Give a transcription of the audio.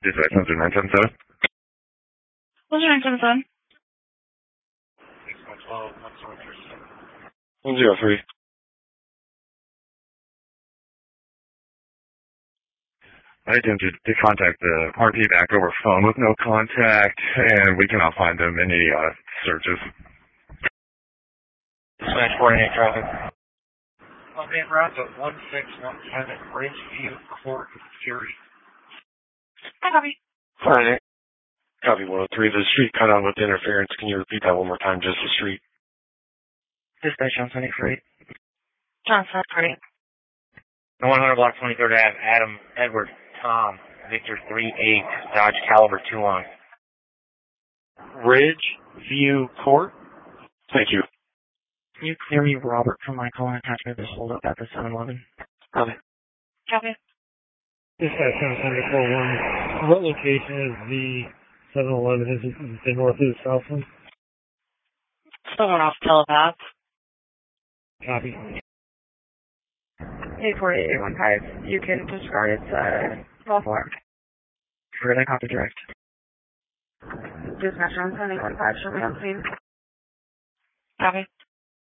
Dispatch 977. 977. 103. I attempted to contact the RP back over phone with no contact, and we cannot find them in any searches. Dispatch 48 traffic. Okay, route to 1617 at Ridgeview Court, Fury. Hi, copy. 48. Copy 103. The street cut out with interference. Can you repeat that one more time? Just the street. Dispatch Johnson 848. Johnson, great. 100 block 23rd Ave, Adam, Edward, Tom, Victor 38, Dodge Caliber 2 on. Ridgeview Court? Thank you. Can you clear me Robert from my call and attachment this hold up at the 7-Eleven? Copy. Copy. Dispatch 741. What location is the 7-Eleven? Is it the north or the south one? Someone off telepath. Copy. 848-815. You can discard its false alarm. For the copy direct. Dispatch Johnson 815. Show me on scene. Copy.